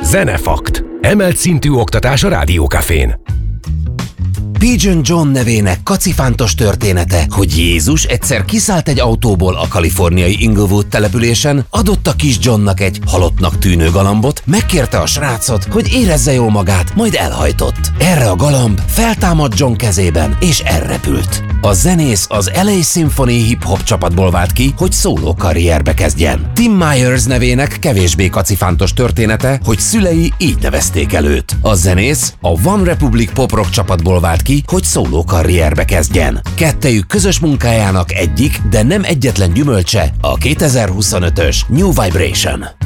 Zenefakt. Emelt szintű oktatás a Rádiókafén. Pigeon John nevének kacifántos története, hogy Jézus egyszer kiszállt egy autóból a kaliforniai Inglewood településen, adott a kis Johnnak egy halottnak tűnő galambot, megkérte a srácot, hogy érezze jól magát, majd elhajtott. Erre a galamb feltámadt John kezében, és elrepült. A zenész az LA Symphony hip-hop csapatból vált ki, hogy szóló karrierbe kezdjen. Tim Myers nevének kevésbé kacifántos története, hogy szülei így nevezték el őt. A zenész a One Republic pop-rock csapatból vált ki, hogy szóló karrierbe kezdjen. Kettejük közös munkájának egyik, de nem egyetlen gyümölcse a 2025-ös New Vibration.